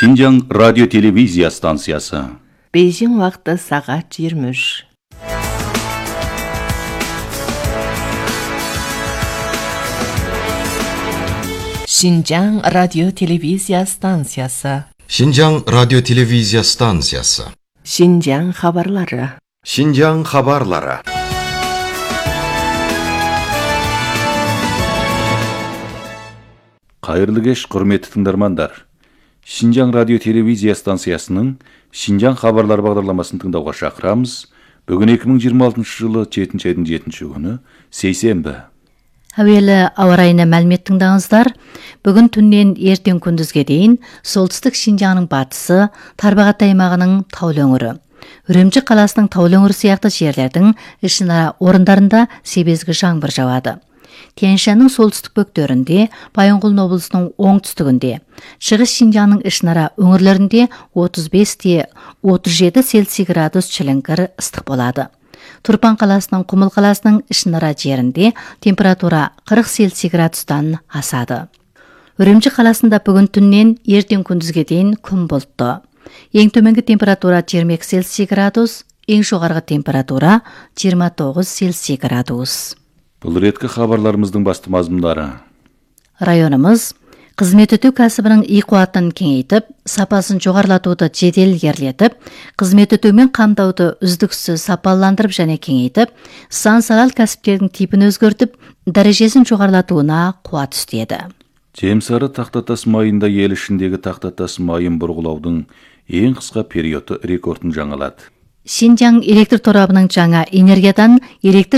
Шинжаң радио телевизия станциясы. Бейжің уақыты сағат 23. Шинжаң радио телевизия станциясы. Шинжаң радио телевизия станциясы. Шинжаң хабарлары. Шинжаң хабарлары. Қайырлы кеш, құрметті тыңдармандар. Шинжаң радио телевизия станциясының Шинжаң хабарлар бағдарламасын тыңдауға шақырамыз. Бүгін 2026 жылы 7 айдың 7 күні сейсенбі. Әуелі ауа райына мәлімет тыңдаңыздар. Бүгін түннен ертең күндізге дейін солтүстік Шинжаңның батысы, Тарбағатай аймағының таулы өңірі, Үрімжі қаласының таулы өңірі сияқты жерлердің ішінара орындарында себезгі жаңбыр жауады. Тянь-Шаньның солтүстік бөктерінде, Байонғол облысының оңтүстігінде, шығыс Шинжаңның ішінара өңірлерінде 35-37 Цельсий градус чіліңгір ыстық болады. Турпан қаласының Құмыл қаласының ішінара жерінде температура 40 Цельсий градустан асады. Үрімжі қаласында бүгін түннен ертең күндізге дейін күн бұлтты. Ең төменгі температура 22 Цельсий градус, ең жоғарғы температура 29 Цельсий градус. Бұл реткі хабарларымыздың басты мазмұндары. Районымыз қызмет өтеу кәсібінің қуатын кеңейтіп, сапасын жоғарылатуды жедел ерлетіп, қызмет өтеумен қамтауды үздіксіз сапаландырып және кеңейтіп, сан-салал кәсіптердің типін өзгертіп, дәрежесін жоғарылатуына қуат үстеді. Жемсары тақтатас майында ел ішіндегі тақтатас майын бұрғылаудың ең қысқа периоды рекордын жаңалады. Шинжаң электр торабының жаңа энергиядан электр